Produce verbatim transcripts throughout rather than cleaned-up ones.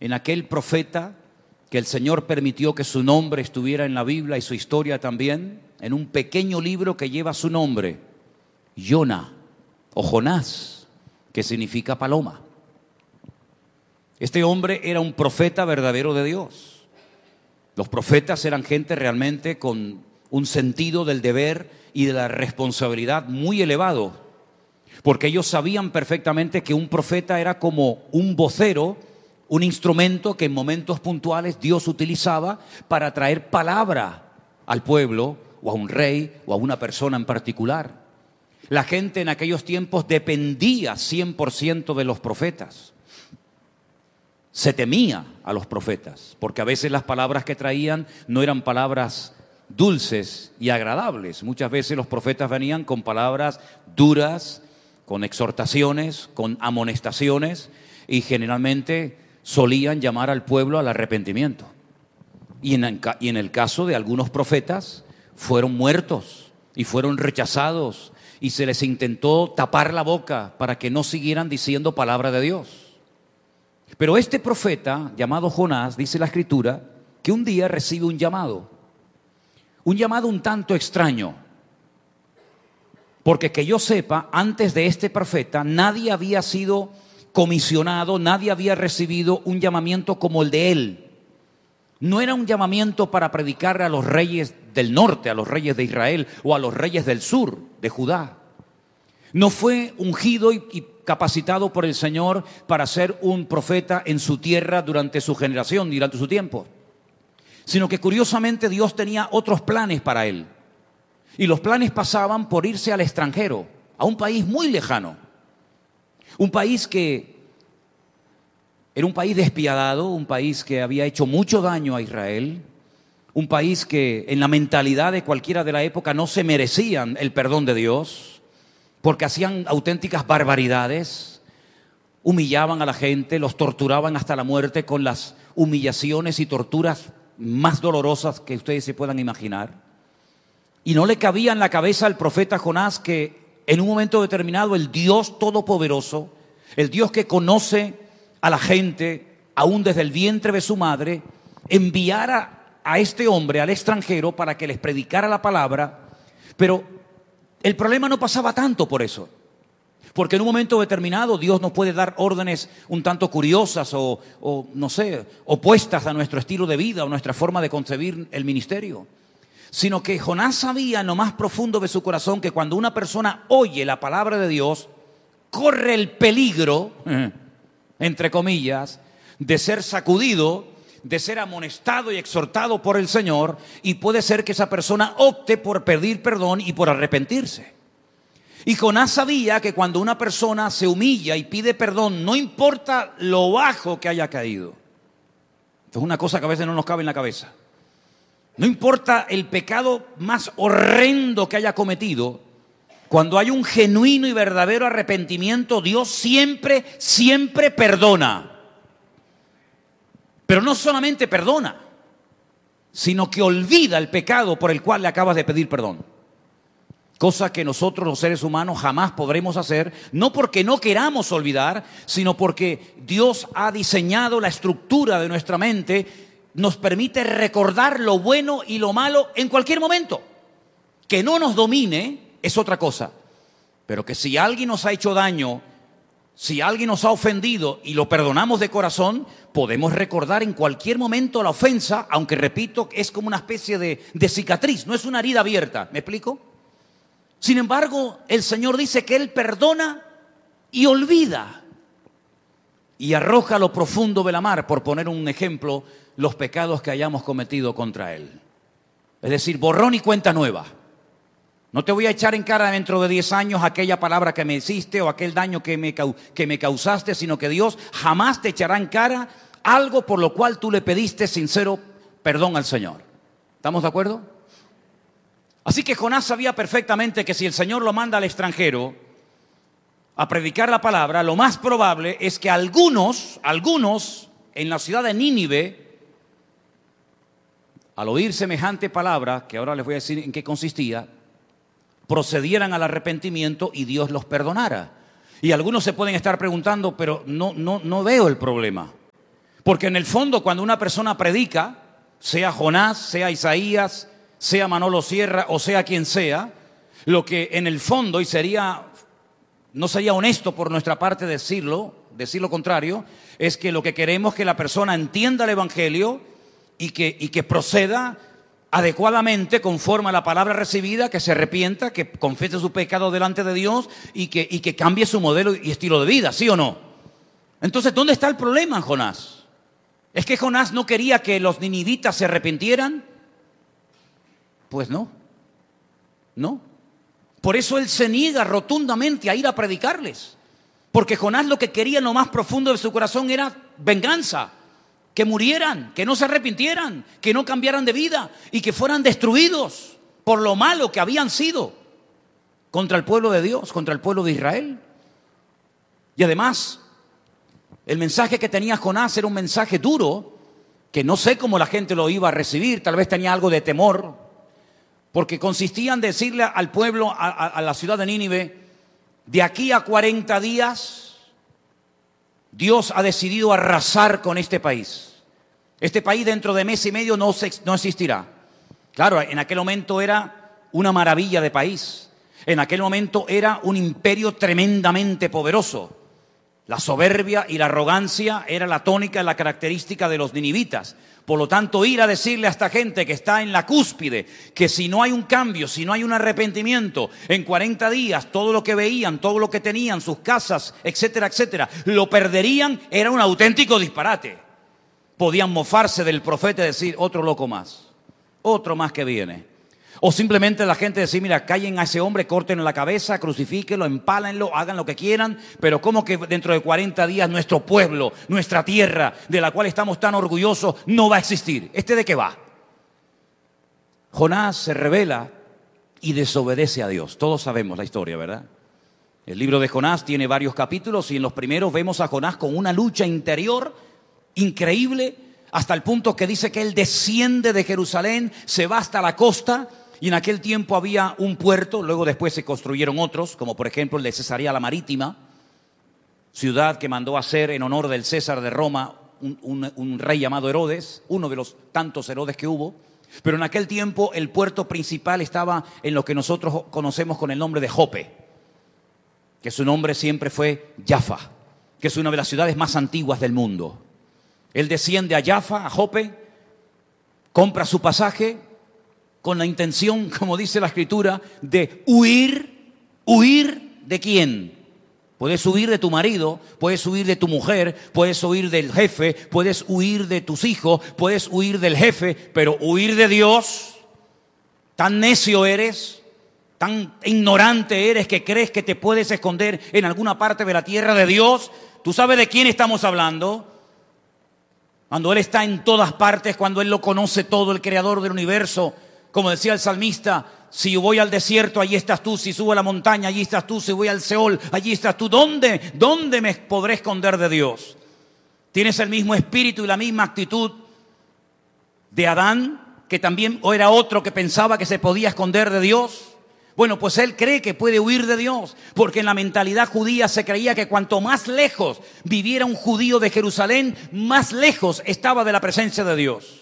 en aquel profeta que el Señor permitió que su nombre estuviera en la Biblia y su historia también, en un pequeño libro que lleva su nombre, Jona o Jonás, que significa paloma. Este hombre era un profeta verdadero de Dios. Los profetas eran gente realmente con un sentido del deber y de la responsabilidad muy elevado, porque ellos sabían perfectamente que un profeta era como un vocero, un instrumento que en momentos puntuales Dios utilizaba para traer palabra al pueblo o a un rey o a una persona en particular. La gente en aquellos tiempos dependía cien por ciento de los profetas. Se temía a los profetas, porque a veces las palabras que traían no eran palabras dulces y agradables. Muchas veces los profetas venían con palabras duras, con exhortaciones, con amonestaciones, y generalmente solían llamar al pueblo al arrepentimiento. Y en, el, y en el caso de algunos profetas, fueron muertos y fueron rechazados, y se les intentó tapar la boca para que no siguieran diciendo palabra de Dios. Pero este profeta, llamado Jonás, dice la Escritura, que un día recibe un llamado. Un llamado un tanto extraño. Porque que yo sepa, antes de este profeta, nadie había sido comisionado, nadie había recibido un llamamiento como el de él. No era un llamamiento para predicar a los reyes del norte, a los reyes de Israel o a los reyes del sur de Judá. No fue ungido y, y capacitado por el Señor para ser un profeta en su tierra durante su generación, durante su tiempo, sino que curiosamente Dios tenía otros planes para él. Y los planes pasaban por irse al extranjero, a un país muy lejano. Un país que era un país despiadado, un país que había hecho mucho daño a Israel, un país que en la mentalidad de cualquiera de la época no se merecían el perdón de Dios, porque hacían auténticas barbaridades, humillaban a la gente, los torturaban hasta la muerte con las humillaciones y torturas más dolorosas que ustedes se puedan imaginar. Y no le cabía en la cabeza al profeta Jonás que en un momento determinado el Dios Todopoderoso, el Dios que conoce a la gente aún desde el vientre de su madre, enviara a este hombre al extranjero para que les predicara la palabra. Pero el problema no pasaba tanto por eso, porque en un momento determinado Dios nos puede dar órdenes un tanto curiosas o, o no sé, opuestas a nuestro estilo de vida o nuestra forma de concebir el ministerio. Sino que Jonás sabía en lo más profundo de su corazón que cuando una persona oye la palabra de Dios, corre el peligro, entre comillas, de ser sacudido, de ser amonestado y exhortado por el Señor, y puede ser que esa persona opte por pedir perdón y por arrepentirse. Y Jonás sabía que cuando una persona se humilla y pide perdón, no importa lo bajo que haya caído. Esto es una cosa que a veces no nos cabe en la cabeza. No importa el pecado más horrendo que haya cometido, cuando hay un genuino y verdadero arrepentimiento, Dios siempre, siempre perdona. Pero no solamente perdona, sino que olvida el pecado por el cual le acabas de pedir perdón. Cosa que nosotros los seres humanos jamás podremos hacer, no porque no queramos olvidar, sino porque Dios ha diseñado la estructura de nuestra mente, nos permite recordar lo bueno y lo malo en cualquier momento. Que no nos domine es otra cosa, pero que si alguien nos ha hecho daño, si alguien nos ha ofendido y lo perdonamos de corazón, podemos recordar en cualquier momento la ofensa, aunque repito, es como una especie de, de cicatriz, no es una herida abierta, ¿me explico? Sin embargo, el Señor dice que Él perdona y olvida y arroja a lo profundo de la mar, por poner un ejemplo, los pecados que hayamos cometido contra Él. Es decir, borrón y cuenta nueva. No te voy a echar en cara dentro de diez años aquella palabra que me hiciste o aquel daño que me, que me causaste, sino que Dios jamás te echará en cara algo por lo cual tú le pediste sincero perdón al Señor. ¿Estamos de acuerdo? Así que Jonás sabía perfectamente que si el Señor lo manda al extranjero a predicar la palabra, lo más probable es que algunos, algunos en la ciudad de Nínive, al oír semejante palabra, que ahora les voy a decir en qué consistía, procedieran al arrepentimiento y Dios los perdonara. Y algunos se pueden estar preguntando, pero no, no, no veo el problema. Porque en el fondo, cuando una persona predica, sea Jonás, sea Isaías, sea Manolo Sierra o sea quien sea, lo que en el fondo, y sería, no sería honesto por nuestra parte decirlo, decir lo contrario, es que lo que queremos es que la persona entienda el Evangelio y que, y que proceda adecuadamente conforme a la palabra recibida, que se arrepienta, que confiese su pecado delante de Dios y que, y que cambie su modelo y estilo de vida, ¿sí o no? Entonces, ¿dónde está el problema en Jonás? ¿Es que Jonás no quería que los ninivitas se arrepintieran? Pues no, no. Por eso él se niega rotundamente a ir a predicarles. Porque Jonás lo que quería en lo más profundo de su corazón era venganza. Que murieran, que no se arrepintieran, que no cambiaran de vida y que fueran destruidos por lo malo que habían sido contra el pueblo de Dios, contra el pueblo de Israel. Y además, el mensaje que tenía Jonás era un mensaje duro, que no sé cómo la gente lo iba a recibir, tal vez tenía algo de temor, porque consistía en decirle al pueblo, a, a, a la ciudad de Nínive, de aquí a cuarenta días, Dios ha decidido arrasar con este país. Este país dentro de mes y medio no, se, no existirá. Claro, en aquel momento era una maravilla de país. En aquel momento era un imperio tremendamente poderoso. La soberbia y la arrogancia era la tónica, la característica de los ninivitas. Por lo tanto, ir a decirle a esta gente que está en la cúspide que si no hay un cambio, si no hay un arrepentimiento, en cuarenta días todo lo que veían, todo lo que tenían, sus casas, etcétera, etcétera, lo perderían, era un auténtico disparate. Podían mofarse del profeta y decir, otro loco más, otro más que viene. O simplemente la gente decir, mira, callen a ese hombre, córtenle la cabeza, crucifíquenlo, empálenlo, hagan lo que quieran, pero ¿cómo que dentro de cuarenta días nuestro pueblo, nuestra tierra, de la cual estamos tan orgullosos, no va a existir? ¿Este de qué va? Jonás se rebela y desobedece a Dios. Todos sabemos la historia, ¿verdad? El libro de Jonás tiene varios capítulos y en los primeros vemos a Jonás con una lucha interior increíble, hasta el punto que dice que él desciende de Jerusalén, se va hasta la costa. Y en aquel tiempo había un puerto, luego después se construyeron otros, como por ejemplo el de Cesarea la Marítima, ciudad que mandó hacer en honor del César de Roma un, un, un rey llamado Herodes, uno de los tantos Herodes que hubo. Pero en aquel tiempo el puerto principal estaba en lo que nosotros conocemos con el nombre de Jope, que su nombre siempre fue Jaffa, que es una de las ciudades más antiguas del mundo. Él desciende a Jaffa, a Jope, compra su pasaje, con la intención, como dice la Escritura, de huir, huir ¿de quién? Puedes huir de tu marido, puedes huir de tu mujer, puedes huir del jefe, puedes huir de tus hijos, puedes huir del jefe, pero huir de Dios, tan necio eres, tan ignorante eres que crees que te puedes esconder en alguna parte de la tierra de Dios. ¿Tú sabes de quién estamos hablando? Cuando Él está en todas partes, cuando Él lo conoce todo, el creador del universo. Como decía el salmista, si voy al desierto, allí estás tú. Si subo a la montaña, allí estás tú. Si voy al Seol, allí estás tú. ¿Dónde? ¿Dónde me podré esconder de Dios? Tienes el mismo espíritu y la misma actitud de Adán, que también era otro que pensaba que se podía esconder de Dios. Bueno, pues él cree que puede huir de Dios, porque en la mentalidad judía se creía que cuanto más lejos viviera un judío de Jerusalén, más lejos estaba de la presencia de Dios.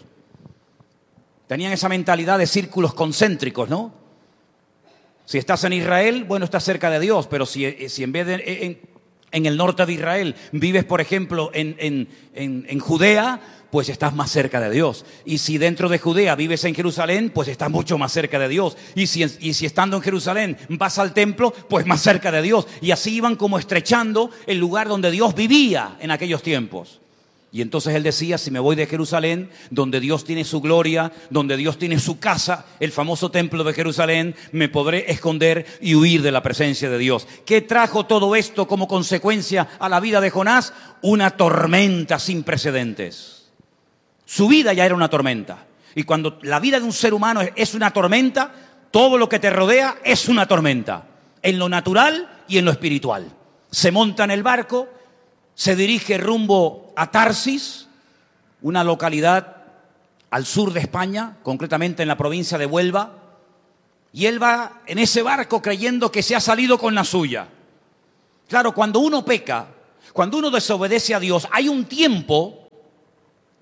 Tenían esa mentalidad de círculos concéntricos, ¿no? Si estás en Israel, bueno, estás cerca de Dios, pero si, si en vez de en, en el norte de Israel vives, por ejemplo, en, en, en, en Judea, pues estás más cerca de Dios. Y si dentro de Judea vives en Jerusalén, pues estás mucho más cerca de Dios. Y si, y si estando en Jerusalén vas al templo, pues más cerca de Dios. Y así iban como estrechando el lugar donde Dios vivía en aquellos tiempos. Y entonces él decía, si me voy de Jerusalén, donde Dios tiene su gloria, donde Dios tiene su casa, el famoso templo de Jerusalén, me podré esconder y huir de la presencia de Dios. ¿Qué trajo todo esto como consecuencia a la vida de Jonás? Una tormenta sin precedentes. Su vida ya era una tormenta. Y cuando la vida de un ser humano es una tormenta, todo lo que te rodea es una tormenta. En lo natural y en lo espiritual. Se monta en el barco, se dirige rumbo a Tarsis, una localidad al sur de España, concretamente en la provincia de Huelva, y él va en ese barco creyendo que se ha salido con la suya. Claro, cuando uno peca, cuando uno desobedece a Dios, hay un tiempo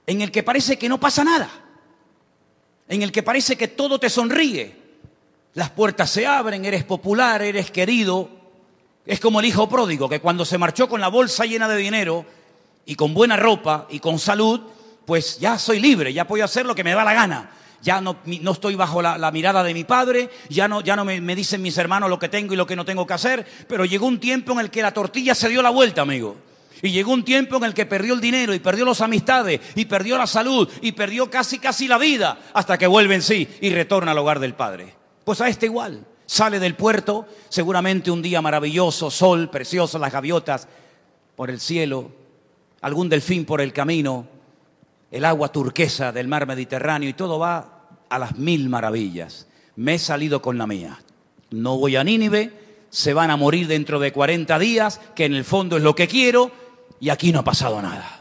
en el que parece que no pasa nada, en el que parece que todo te sonríe. Las puertas se abren, eres popular, eres querido. Es como el hijo pródigo, que cuando se marchó con la bolsa llena de dinero y con buena ropa y con salud, pues ya soy libre, ya puedo hacer lo que me da la gana. Ya no, no estoy bajo la, la mirada de mi padre, ya no, ya no me, me dicen mis hermanos lo que tengo y lo que no tengo que hacer, pero llegó un tiempo en el que la tortilla se dio la vuelta, amigo. Y llegó un tiempo en el que perdió el dinero y perdió las amistades y perdió la salud y perdió casi casi la vida hasta que vuelve en sí y retorna al hogar del Padre. Pues a este igual, sale del puerto, seguramente un día maravilloso, sol precioso, las gaviotas por el cielo, algún delfín por el camino, el agua turquesa del mar Mediterráneo y todo va a las mil maravillas. Me he salido con la mía. No voy a Nínive, se van a morir dentro de cuarenta días, que en el fondo es lo que quiero, y aquí no ha pasado nada.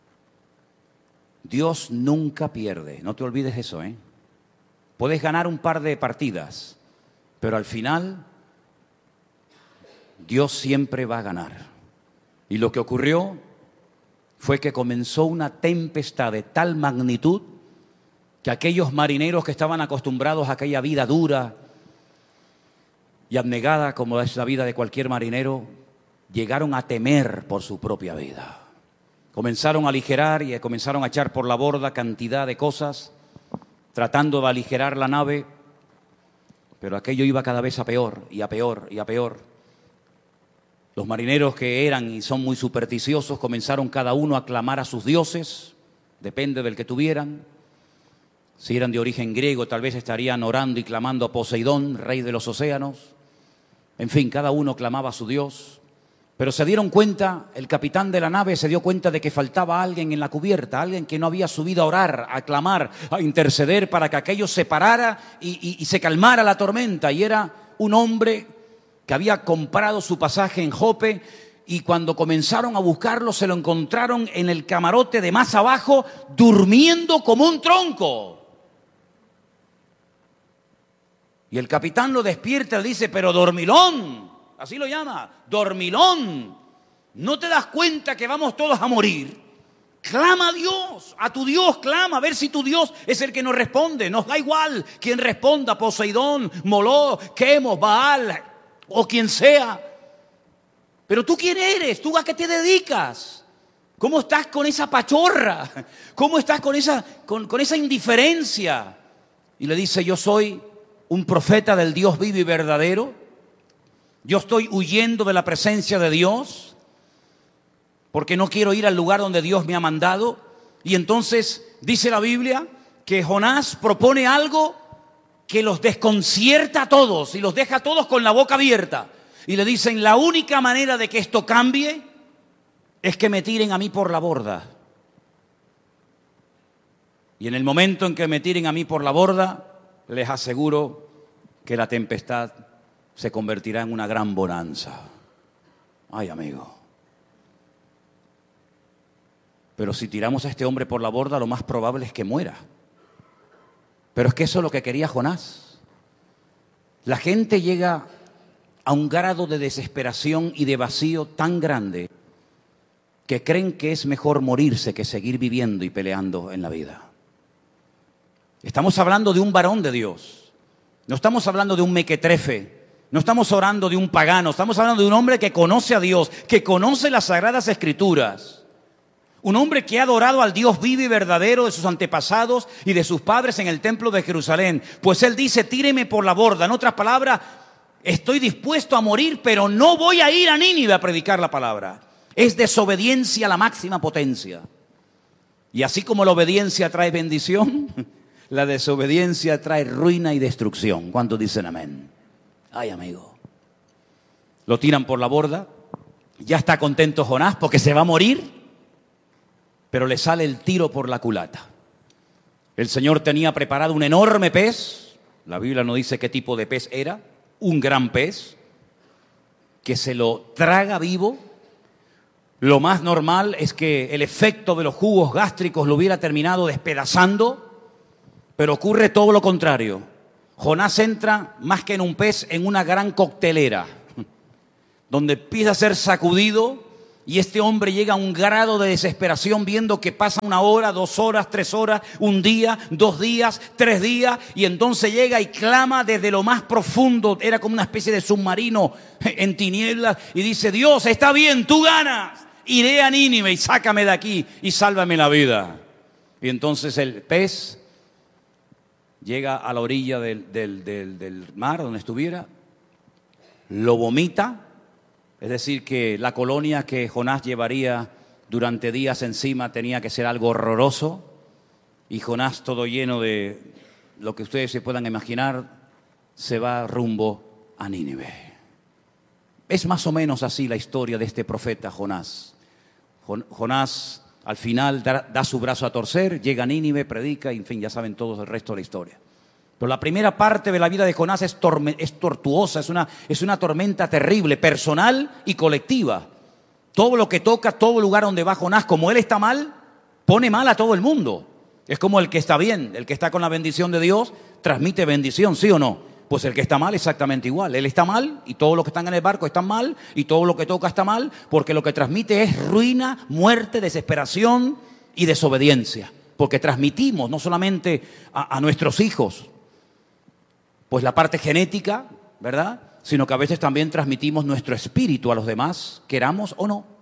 Dios nunca pierde, no te olvides eso, ¿eh? Puedes ganar un par de partidas, pero al final Dios siempre va a ganar. Y lo que ocurrió fue que comenzó una tempestad de tal magnitud que aquellos marineros que estaban acostumbrados a aquella vida dura y abnegada como es la vida de cualquier marinero, llegaron a temer por su propia vida. Comenzaron a aligerar y comenzaron a echar por la borda cantidad de cosas, tratando de aligerar la nave, pero aquello iba cada vez a peor y a peor y a peor. Los marineros, que eran y son muy supersticiosos, comenzaron cada uno a clamar a sus dioses, depende del que tuvieran. Si eran de origen griego, tal vez estarían orando y clamando a Poseidón, rey de los océanos. En fin, cada uno clamaba a su dios. Pero se dieron cuenta, el capitán de la nave se dio cuenta de que faltaba alguien en la cubierta, alguien que no había subido a orar, a clamar, a interceder para que aquello se parara y, y, y se calmara la tormenta. Y era un hombre que había comprado su pasaje en Jope, y cuando comenzaron a buscarlo se lo encontraron en el camarote de más abajo, durmiendo como un tronco. Y el capitán lo despierta y le dice: pero dormilón, así lo llama, dormilón, ¿no te das cuenta que vamos todos a morir? Clama a Dios, a tu Dios clama, a ver si tu Dios es el que nos responde. Nos da igual quién responda, Poseidón, Moloch, Quemos, Baal o quien sea. Pero tú, ¿quién eres? ¿Tú a qué te dedicas? ¿Cómo estás con esa pachorra? ¿Cómo estás con esa, con, con esa indiferencia? Y le dice: yo soy un profeta del Dios vivo y verdadero. Yo estoy huyendo de la presencia de Dios porque no quiero ir al lugar donde Dios me ha mandado. Y entonces dice la Biblia que Jonás propone algo que los desconcierta a todos y los deja a todos con la boca abierta. Y le dicen: la única manera de que esto cambie es que me tiren a mí por la borda. Y en el momento en que me tiren a mí por la borda, les aseguro que la tempestad se convertirá en una gran bonanza. Ay, amigo. Pero si tiramos a este hombre por la borda, lo más probable es que muera. Pero es que eso es lo que quería Jonás. La gente llega a un grado de desesperación y de vacío tan grande que creen que es mejor morirse que seguir viviendo y peleando en la vida. Estamos hablando de un varón de Dios. No estamos hablando de un mequetrefe. No estamos hablando de un pagano. Estamos hablando de un hombre que conoce a Dios, que conoce las Sagradas Escrituras. Un hombre que ha adorado al Dios vivo y verdadero de sus antepasados y de sus padres en el templo de Jerusalén. Pues él dice: tíreme por la borda. En otras palabras, estoy dispuesto a morir, pero no voy a ir a Nínive a predicar la palabra. Es desobediencia a la máxima potencia. Y así como la obediencia trae bendición, la desobediencia trae ruina y destrucción. ¿Cuántos dicen amén? Ay, amigo. Lo tiran por la borda. Ya está contento Jonás porque se va a morir. Pero le sale el tiro por la culata. El Señor tenía preparado un enorme pez. La Biblia no dice qué tipo de pez era. Un gran pez que se lo traga vivo. Lo más normal es que el efecto de los jugos gástricos lo hubiera terminado despedazando, pero ocurre todo lo contrario. Jonás entra más que en un pez, en una gran coctelera, donde empieza a ser sacudido Y este hombre llega a un grado de desesperación viendo que pasa una hora, dos horas, tres horas, un día, dos días, tres días. Y entonces llega y clama desde lo más profundo. Era como una especie de submarino en tinieblas. Y dice: Dios, está bien, tú ganas. Iré a Nínive y sácame de aquí y sálvame la vida. Y entonces el pez llega a la orilla del, del, del, del mar donde estuviera, lo vomita. Es decir, que la colonia que Jonás llevaría durante días encima tenía que ser algo horroroso. Y Jonás, todo lleno de lo que ustedes se puedan imaginar, se va rumbo a Nínive. Es más o menos así la historia de este profeta Jonás. Jonás al final da, da su brazo a torcer, llega a Nínive, predica, y en fin, ya saben todos el resto de la historia. Pero la primera parte de la vida de Jonás es, torme, es tortuosa, es una, es una tormenta terrible, personal y colectiva. Todo lo que toca, todo lugar donde va Jonás, como él está mal, pone mal a todo el mundo. Es como el que está bien, el que está con la bendición de Dios, transmite bendición, ¿sí o no? Pues el que está mal exactamente igual. Él está mal y todos los que están en el barco están mal y todo lo que toca está mal, porque lo que transmite es ruina, muerte, desesperación y desobediencia. Porque transmitimos no solamente a, a nuestros hijos, pues la parte genética, ¿verdad? Sino que a veces también transmitimos nuestro espíritu a los demás, queramos o no.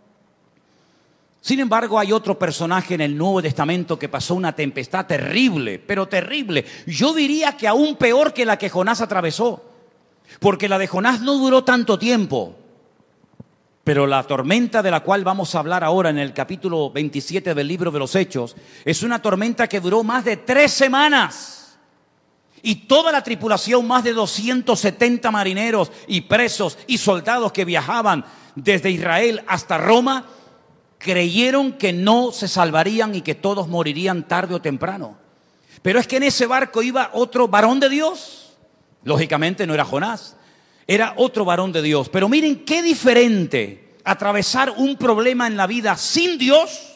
Sin embargo, hay otro personaje en el Nuevo Testamento que pasó una tempestad terrible, pero terrible. Yo diría que aún peor que la que Jonás atravesó, porque la de Jonás no duró tanto tiempo. Pero la tormenta de la cual vamos a hablar ahora en el capítulo veintisiete del libro de los Hechos es una tormenta que duró más de tres semanas. Y toda la tripulación, más de doscientos setenta marineros y presos y soldados que viajaban desde Israel hasta Roma, creyeron que no se salvarían y que todos morirían tarde o temprano. Pero es que en ese barco iba otro varón de Dios. Lógicamente no era Jonás, era otro varón de Dios. Pero miren qué diferente atravesar un problema en la vida sin Dios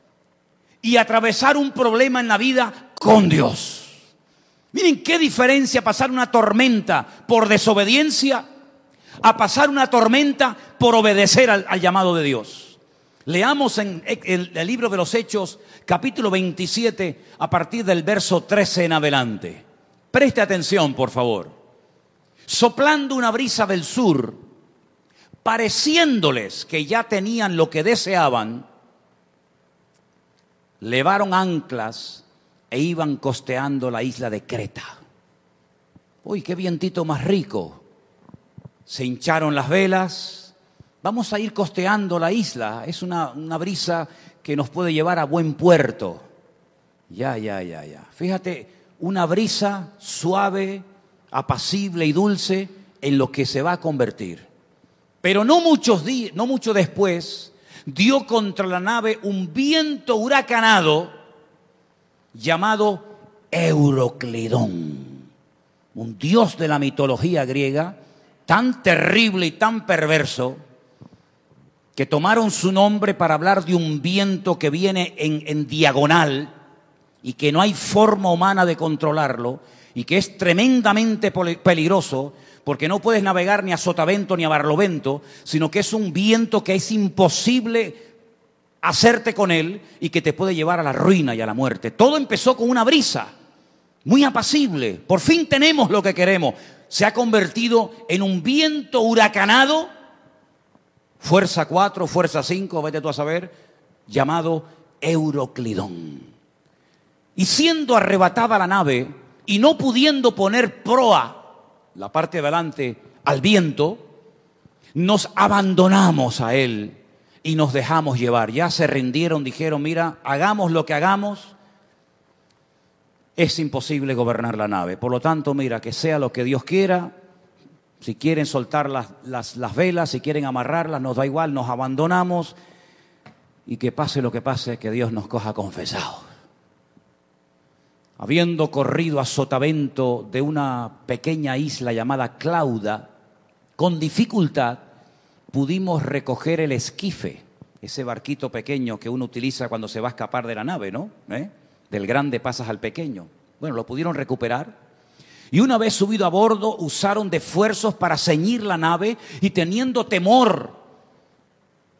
y atravesar un problema en la vida con Dios. Miren qué diferencia pasar una tormenta por desobediencia a pasar una tormenta por obedecer al, al llamado de Dios. Leamos en el, el libro de los Hechos, capítulo veintisiete, a partir del verso trece en adelante. Preste atención, por favor. Soplando una brisa del sur, pareciéndoles que ya tenían lo que deseaban, levaron anclas e iban costeando la isla de Creta. Uy, qué vientito más rico. Se hincharon las velas. Vamos a ir costeando la isla. Es una, una brisa que nos puede llevar a buen puerto. Ya, ya, ya, ya. Fíjate, una brisa suave, apacible y dulce en lo que se va a convertir. Pero no muchos días, no mucho después, dio contra la nave un viento huracanado llamado Euroclidón, un dios de la mitología griega, tan terrible y tan perverso, que tomaron su nombre para hablar de un viento que viene en, en diagonal y que no hay forma humana de controlarlo y que es tremendamente peligroso porque no puedes navegar ni a sotavento ni a barlovento, sino que es un viento que es imposible hacerte con él y que te puede llevar a la ruina y a la muerte. Todo empezó con una brisa muy apacible. Por fin tenemos lo que queremos. Se ha convertido en un viento huracanado, fuerza cuatro, fuerza cinco, vete tú a saber, llamado Euroclidón. Y siendo arrebatada la nave y no pudiendo poner proa, la parte de adelante, al viento, nos abandonamos a él y nos dejamos llevar. Ya se rindieron, dijeron, mira, hagamos lo que hagamos, es imposible gobernar la nave. Por lo tanto, mira, que sea lo que Dios quiera. Si quieren soltar las, las, las velas, si quieren amarrarlas, nos da igual, nos abandonamos. Y que pase lo que pase, que Dios nos coja confesados. Habiendo corrido a sotavento de una pequeña isla llamada Clauda, con dificultad pudimos recoger el esquife, ese barquito pequeño que uno utiliza cuando se va a escapar de la nave, ¿no? ¿Eh? Del grande pasas al pequeño. Bueno, lo pudieron recuperar. Y una vez subido a bordo, usaron de esfuerzos para ceñir la nave y teniendo temor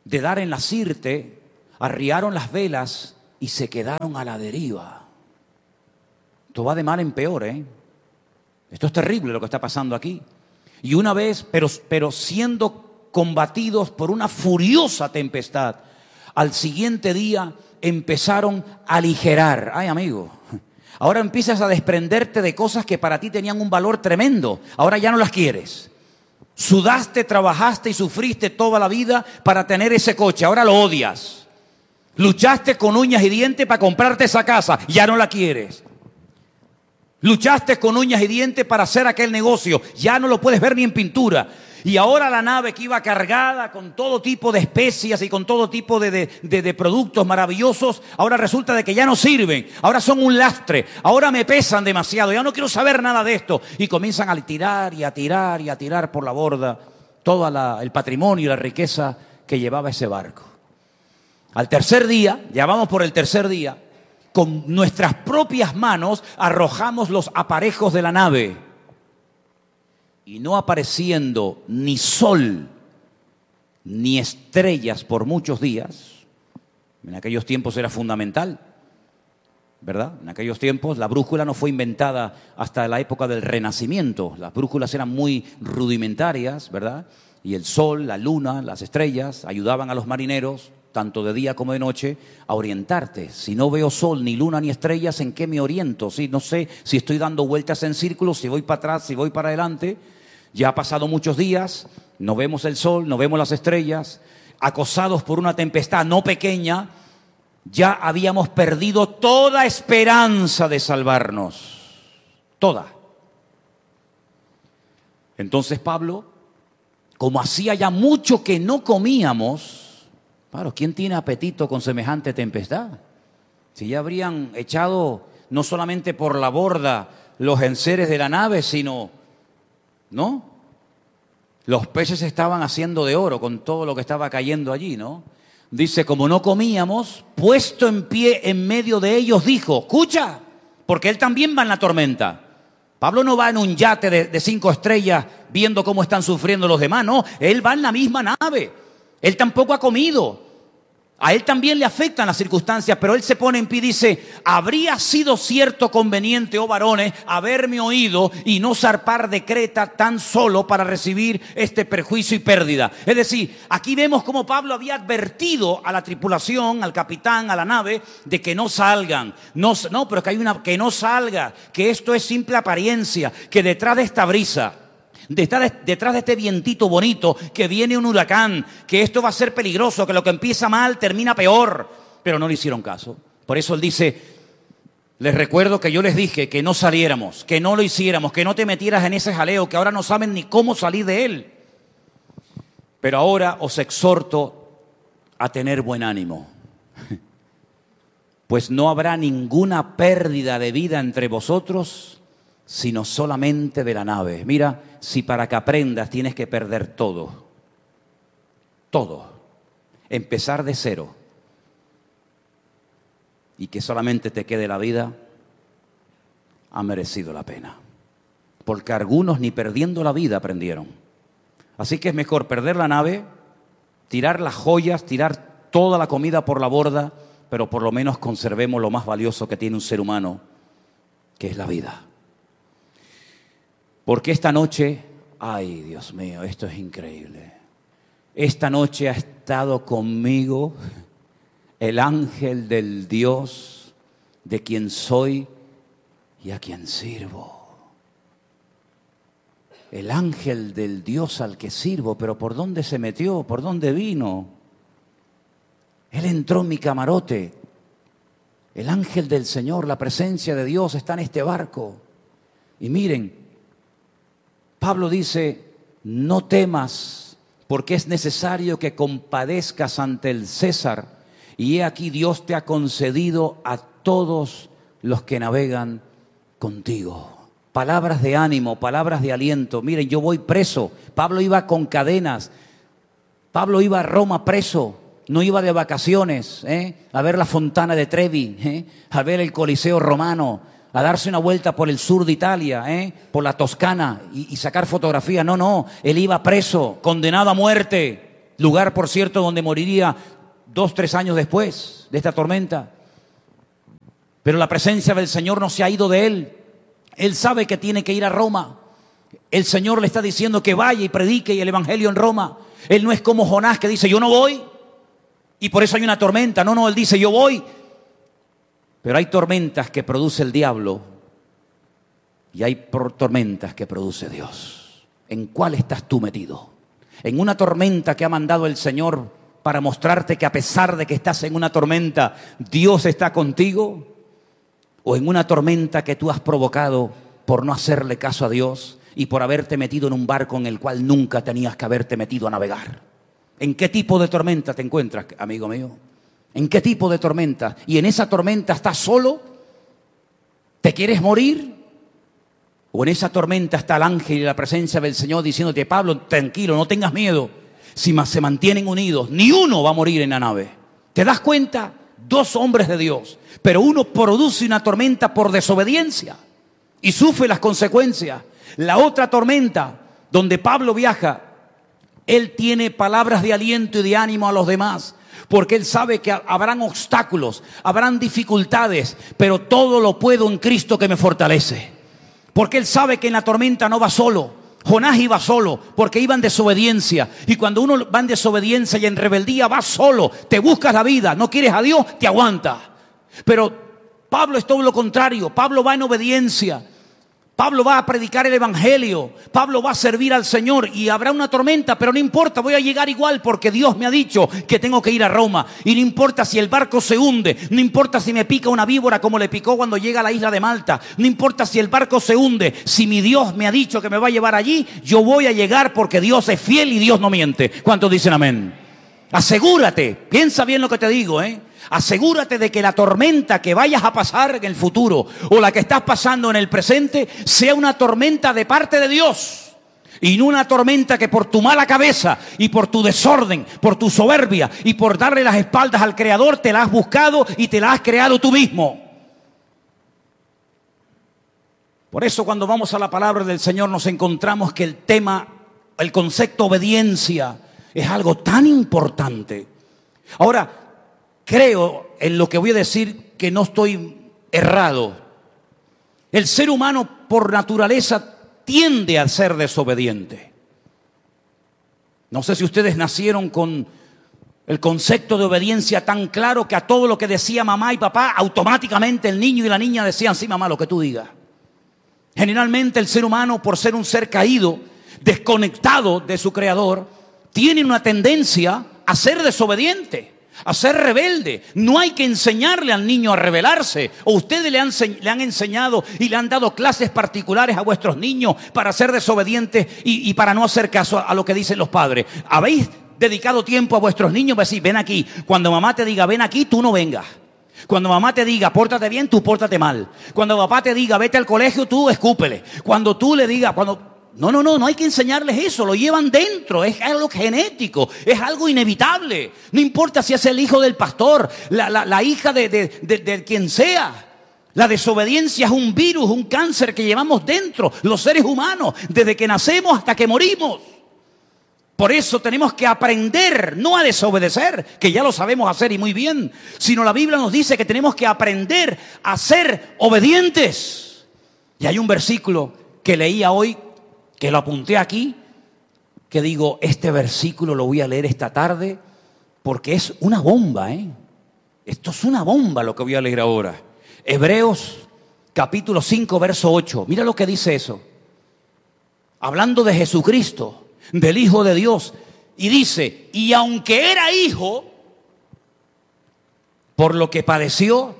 de dar en la sirte, arriaron las velas y se quedaron a la deriva. Esto va de mal en peor, ¿eh? Esto es terrible lo que está pasando aquí. Y una vez, pero, pero siendo combatidos por una furiosa tempestad, al siguiente día empezaron a aligerar. Ay, amigo, ahora empiezas a desprenderte de cosas que para ti tenían un valor tremendo. Ahora ya no las quieres. Sudaste, trabajaste y sufriste toda la vida para tener ese coche. Ahora lo odias. Luchaste con uñas y dientes para comprarte esa casa. Ya no la quieres. Luchaste con uñas y dientes para hacer aquel negocio. Ya no lo puedes ver ni en pintura. Y ahora la nave que iba cargada con todo tipo de especias y con todo tipo de, de, de, de productos maravillosos, ahora resulta de que ya no sirven. Ahora son un lastre. Ahora me pesan demasiado. Ya no quiero saber nada de esto. Y comienzan a tirar y a tirar y a tirar por la borda todo la, el patrimonio y la riqueza que llevaba ese barco. Al tercer día, ya vamos por el tercer día, con nuestras propias manos arrojamos los aparejos de la nave. Y no apareciendo ni sol ni estrellas por muchos días, en aquellos tiempos era fundamental, ¿verdad? En aquellos tiempos la brújula no fue inventada hasta la época del Renacimiento. Las brújulas eran muy rudimentarias, ¿verdad? Y el sol, la luna, las estrellas ayudaban a los marineros, tanto de día como de noche, a orientarte. Si no veo sol, ni luna, ni estrellas, ¿en qué me oriento? Si no sé si estoy dando vueltas en círculos, si voy para atrás, si voy para adelante. Ya ha pasado muchos días, no vemos el sol, no vemos las estrellas, acosados por una tempestad no pequeña, ya habíamos perdido toda esperanza de salvarnos. Toda. Entonces Pablo, como hacía ya mucho que no comíamos, claro, ¿quién tiene apetito con semejante tempestad? Si ya habrían echado no solamente por la borda los enseres de la nave, sino, ¿no? Los peces estaban haciendo de oro con todo lo que estaba cayendo allí, ¿no? Dice, como no comíamos, puesto en pie en medio de ellos, dijo, escucha, porque él también va en la tormenta. Pablo no va en un yate de, de cinco estrellas viendo cómo están sufriendo los demás, no, él va en la misma nave. Él tampoco ha comido. A él también le afectan las circunstancias, pero él se pone en pie y dice, habría sido cierto conveniente, oh varones, haberme oído y no zarpar de Creta tan solo para recibir este perjuicio y pérdida. Es decir, aquí vemos cómo Pablo había advertido a la tripulación, al capitán, a la nave, de que no salgan. No, no, pero que hay una, que no salga, que esto es simple apariencia, que detrás de esta brisa, Detrás de, detrás de este vientito bonito, que viene un huracán, que esto va a ser peligroso, que lo que empieza mal termina peor. Pero no le hicieron caso. Por eso él dice, les recuerdo que yo les dije que no saliéramos, que no lo hiciéramos, que no te metieras en ese jaleo, que ahora no saben ni cómo salir de él. Pero ahora os exhorto a tener buen ánimo, pues no habrá ninguna pérdida de vida entre vosotros, sino solamente de la nave. Mira, si para que aprendas tienes que perder todo, todo, empezar de cero, y que solamente te quede la vida, ha merecido la pena. Porque algunos ni perdiendo la vida aprendieron. Así que es mejor perder la nave, tirar las joyas, tirar toda la comida por la borda, pero por lo menos conservemos lo más valioso que tiene un ser humano, que es la vida. Porque esta noche, ay Dios mío, esto es increíble. Esta noche ha estado conmigo el ángel del Dios de quien soy y a quien sirvo. El ángel del Dios al que sirvo, pero ¿por dónde se metió? ¿Por dónde vino? Él entró en mi camarote. El ángel del Señor, la presencia de Dios está en este barco. Y miren, Pablo dice, no temas, porque es necesario que compadezcas ante el César, y he aquí Dios te ha concedido a todos los que navegan contigo. Palabras de ánimo, palabras de aliento. Miren, yo voy preso. Pablo iba con cadenas. Pablo iba a Roma preso. No iba de vacaciones, ¿eh? a ver la Fontana de Trevi, ¿eh? a ver el Coliseo Romano, a darse una vuelta por el sur de Italia, ¿eh? por la Toscana y, y sacar fotografías. No, no, él iba preso, condenado a muerte. lugar, por cierto, donde moriría dos, tres años después de esta tormenta. Pero la presencia del Señor no se ha ido de él. Él sabe que tiene que ir a Roma. El Señor le está diciendo que vaya y predique el evangelio en Roma. Él no es como Jonás, que dice: yo no voy y por eso hay una tormenta. No, no, él dice: yo voy. Pero hay tormentas que produce el diablo y hay tormentas que produce Dios. ¿En cuál estás tú metido? ¿En una tormenta que ha mandado el Señor para mostrarte que a pesar de que estás en una tormenta, Dios está contigo? ¿O en una tormenta que tú has provocado por no hacerle caso a Dios y por haberte metido en un barco en el cual nunca tenías que haberte metido a navegar? ¿En qué tipo de tormenta te encuentras, amigo mío? ¿En qué tipo de tormenta? ¿Y en esa tormenta estás solo? ¿Te quieres morir? ¿O en esa tormenta está el ángel y la presencia del Señor diciéndote: Pablo, tranquilo, no tengas miedo? Si se mantienen unidos, ni uno va a morir en la nave. ¿Te das cuenta? Dos hombres de Dios, pero uno produce una tormenta por desobediencia y sufre las consecuencias. La otra tormenta, donde Pablo viaja, él tiene palabras de aliento y de ánimo a los demás, porque él sabe que habrán obstáculos, habrán dificultades, pero todo lo puedo en Cristo que me fortalece. Porque él sabe que en la tormenta no va solo. Jonás iba solo porque iba en desobediencia. Y cuando uno va en desobediencia y en rebeldía, va solo. Te buscas la vida, no quieres a Dios, te aguanta. Pero Pablo es todo lo contrario. Pablo va en obediencia. Pablo va a predicar el evangelio. Pablo va a servir al Señor y habrá una tormenta, pero no importa, voy a llegar igual porque Dios me ha dicho que tengo que ir a Roma. Y no importa si el barco se hunde, no importa si me pica una víbora como le picó cuando llega a la isla de Malta, no importa si el barco se hunde, si mi Dios me ha dicho que me va a llevar allí, yo voy a llegar porque Dios es fiel y Dios no miente. ¿Cuántos dicen amén? Asegúrate, piensa bien lo que te digo, ¿eh? Asegúrate de que la tormenta que vayas a pasar en el futuro o la que estás pasando en el presente sea una tormenta de parte de Dios y no una tormenta que por tu mala cabeza y por tu desorden, por tu soberbia y por darle las espaldas al Creador te la has buscado y te la has creado tú mismo. Por eso cuando vamos a la palabra del Señor nos encontramos que el tema, el concepto obediencia es algo tan importante. Ahora, creo en lo que voy a decir que no estoy errado. El ser humano por naturaleza tiende a ser desobediente. No sé si ustedes nacieron con el concepto de obediencia tan claro que a todo lo que decía mamá y papá, automáticamente el niño y la niña decían: sí, mamá, lo que tú digas. Generalmente el ser humano, por ser un ser caído, desconectado de su creador, tiene una tendencia a ser desobediente, a ser rebelde. No hay que enseñarle al niño a rebelarse. O ustedes le han, le han enseñado y le han dado clases particulares a vuestros niños para ser desobedientes y, y para no hacer caso a, a lo que dicen los padres. ¿Habéis dedicado tiempo a vuestros niños para decir: ven aquí? Cuando mamá te diga ven aquí, tú no vengas. Cuando mamá te diga pórtate bien, tú pórtate mal. Cuando papá te diga vete al colegio, tú escúpele. Cuando tú le digas, cuando... No, no, no, no hay que enseñarles eso, lo llevan dentro, es algo genético, es algo inevitable. No importa si es el hijo del pastor, la, la, la hija de, de, de, de quien sea. La desobediencia es un virus, un cáncer que llevamos dentro, los seres humanos, desde que nacemos hasta que morimos. Por eso tenemos que aprender, no a desobedecer, que ya lo sabemos hacer y muy bien, sino la Biblia nos dice que tenemos que aprender a ser obedientes. Y hay un versículo que leía hoy, que lo apunté aquí, que digo, este versículo lo voy a leer esta tarde porque es una bomba, ¿eh? Esto es una bomba lo que voy a leer ahora. Hebreos capítulo cinco, verso ocho. Mira lo que dice eso. Hablando de Jesucristo, del Hijo de Dios. Y dice, y aunque era hijo, por lo que padeció,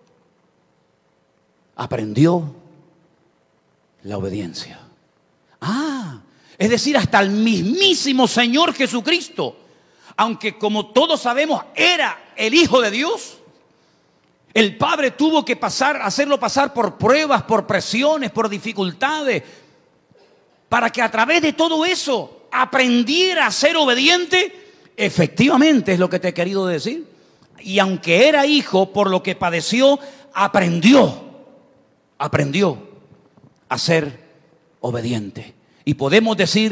aprendió la obediencia. Ah, es decir, hasta el mismísimo Señor Jesucristo, aunque como todos sabemos era el Hijo de Dios, el Padre tuvo que pasar, hacerlo pasar por pruebas, por presiones, por dificultades, para que a través de todo eso aprendiera a ser obediente. Efectivamente es lo que te he querido decir. Y aunque era hijo, por lo que padeció, aprendió, aprendió a ser obediente. Y podemos decir